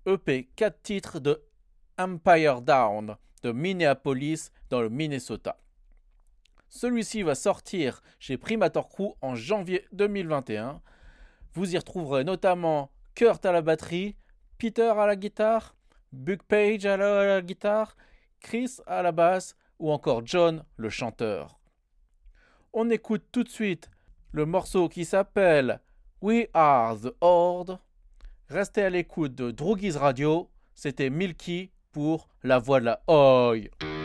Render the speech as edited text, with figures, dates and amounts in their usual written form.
EP 4 titres de Empire Down de Minneapolis dans le Minnesota. Celui-ci va sortir chez Primator Crew en janvier 2021. Vous y retrouverez notamment Kurt à la batterie, Peter à la guitare, Buck Page à la guitare, Chris à la basse ou encore John le chanteur. On écoute tout de suite le morceau qui s'appelle We Are the Horde. Restez à l'écoute de Droogies Radio. C'était Milky pour la voix de la Oi.